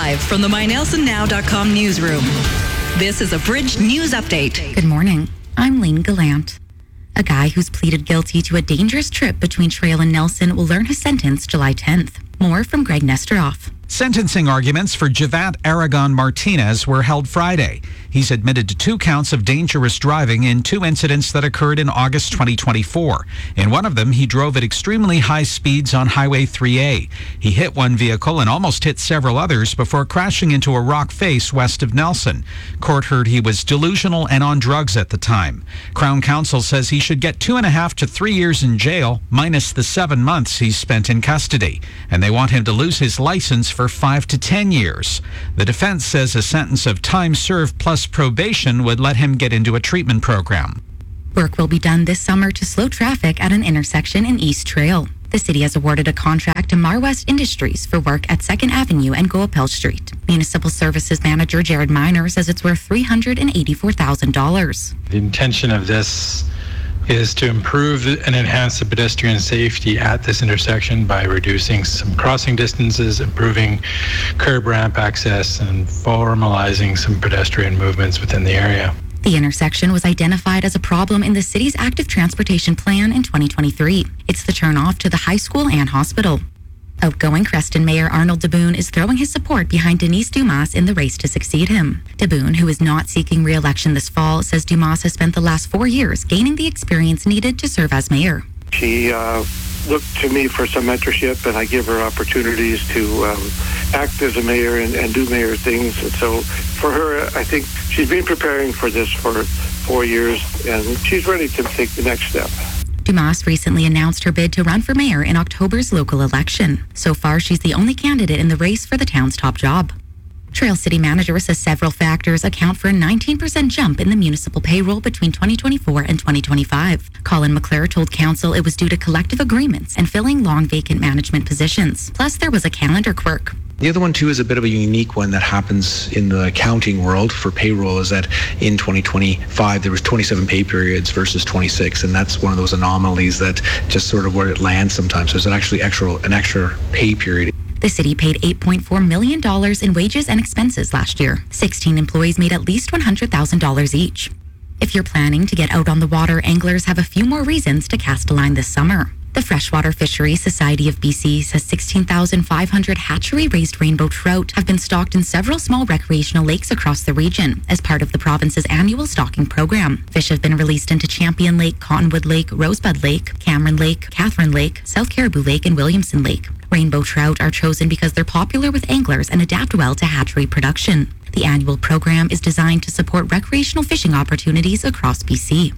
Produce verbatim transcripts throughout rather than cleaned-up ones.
Live from the my nelson now dot com newsroom. This is a Bridge News Update. Good morning. I'm Lane Gallant. A guy who's pleaded guilty to a dangerous trip between Trail and Nelson will learn his sentence July tenth. More from Greg Nesteroff. Sentencing arguments for Javat Aragon Martinez were held Friday. He's admitted to two counts of dangerous driving in two incidents that occurred in August twenty twenty-four. In one of them, he drove at extremely high speeds on Highway three A. He hit one vehicle and almost hit several others before crashing into a rock face west of Nelson. Court heard he was delusional and on drugs at the time. Crown Counsel says he should get two and a half to three years in jail, minus the seven months he spent in custody. And they want him to lose his license for five to ten years. The defense says a sentence of time served plus probation would let him get into a treatment program. Work will be done this summer to slow traffic at an intersection in East Trail. The city has awarded a contract to Marwest Industries for work at second Avenue and Goapel Street. Municipal Services Manager Jared Miner says it's worth three hundred eighty-four thousand dollars. The intention of this is to improve and enhance the pedestrian safety at this intersection by reducing some crossing distances, improving curb ramp access, and formalizing some pedestrian movements within the area. The intersection was identified as a problem in the city's active transportation plan in twenty twenty-three. It's the turnoff to the high school and hospital. Outgoing Creston Mayor Arnold DeBoon is throwing his support behind Denise Dumas in the race to succeed him. DeBoon, who is not seeking re-election this fall, says Dumas has spent the last four years gaining the experience needed to serve as mayor. She uh, looked to me for some mentorship, and I give her opportunities to um, act as a mayor and, and do mayor things. And so for her, I think she's been preparing for this for four years, and she's ready to take the next step. Dumas recently announced her bid to run for mayor in October's local election. So far, she's the only candidate in the race for the town's top job. Trail City Manager says several factors account for a nineteen percent jump in the municipal payroll between twenty twenty-four and twenty twenty-five. Colin McClure told council it was due to collective agreements and filling long vacant management positions. Plus, there was a calendar quirk. The other one, too, is a bit of a unique one that happens in the accounting world for payroll, is that in twenty twenty-five, there was twenty-seven pay periods versus twenty-six, and that's one of those anomalies that just sort of where it lands sometimes. There's an actually extra, an extra pay period. The city paid eight point four million dollars in wages and expenses last year. sixteen employees made at least one hundred thousand dollars each. If you're planning to get out on the water, anglers have a few more reasons to cast a line this summer. The Freshwater Fisheries Society of B C says sixteen thousand five hundred hatchery-raised rainbow trout have been stocked in several small recreational lakes across the region as part of the province's annual stocking program. Fish have been released into Champion Lake, Cottonwood Lake, Rosebud Lake, Cameron Lake, Catherine Lake, South Caribou Lake, and Williamson Lake. Rainbow trout are chosen because they're popular with anglers and adapt well to hatchery production. The annual program is designed to support recreational fishing opportunities across B C.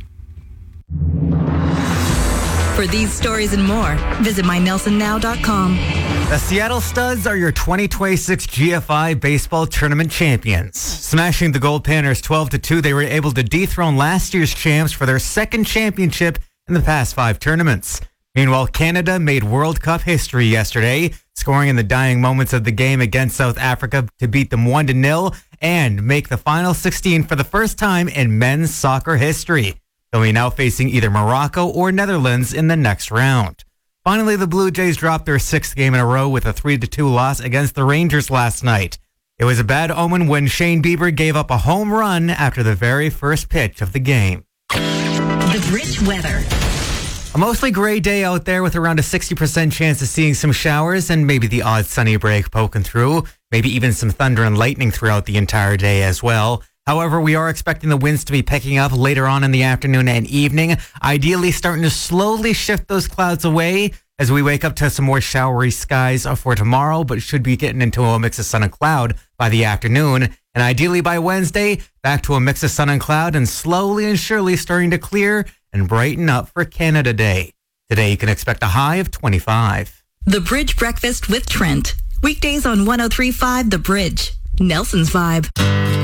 For these stories and more, visit my nelson now dot com. The Seattle Studs are your twenty twenty-six G F I Baseball Tournament champions. Smashing the Gold Panthers twelve to two, they were able to dethrone last year's champs for their second championship in the past five tournaments. Meanwhile, Canada made World Cup history yesterday, scoring in the dying moments of the game against South Africa to beat them one to nil and make the final sixteen for the first time in men's soccer history. They'll be now facing either Morocco or Netherlands in the next round. Finally, the Blue Jays dropped their sixth game in a row with a three to two loss against the Rangers last night. It was a bad omen when Shane Bieber gave up a home run after the very first pitch of the game. The Bridge weather. A mostly gray day out there with around a sixty percent chance of seeing some showers and maybe the odd sunny break poking through, maybe even some thunder and lightning throughout the entire day as well. However, we are expecting the winds to be picking up later on in the afternoon and evening, ideally starting to slowly shift those clouds away as we wake up to some more showery skies for tomorrow, but should be getting into a mix of sun and cloud by the afternoon. And ideally by Wednesday, back to a mix of sun and cloud and slowly and surely starting to clear and brighten up for Canada Day. Today, you can expect a high of twenty-five. The Bridge Breakfast with Trent. Weekdays on one oh three point five The Bridge. Nelson's Vibe.